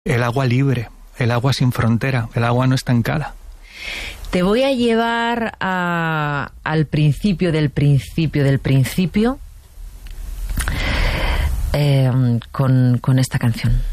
el agua libre, el agua sin frontera, el agua no estancada. Te voy a llevar al principio del principio del principio con esta canción.